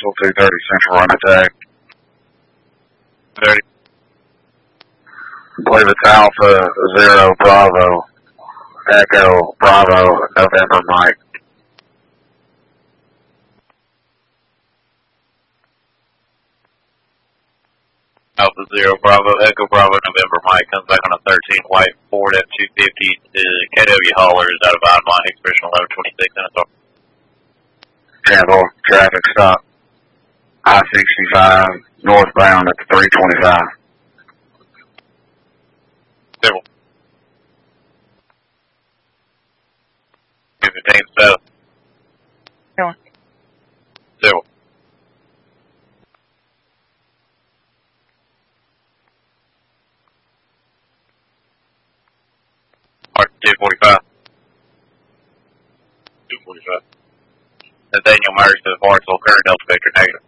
Hartsville 230 Central run attack. 30. I believe it's Alpha Zero Bravo Echo Bravo November Mike. Alpha Zero Bravo Echo Bravo November Mike comes back on a 13 white Ford F-250 to KW Haulers out of Vinemont, expression 1126 in a Cancel traffic stop. I-65 northbound at the 325. Civil. 15 south. Civil. Civil. Mark 245. 245. Nathaniel Myers to Hartsville, current Delta Vector negative.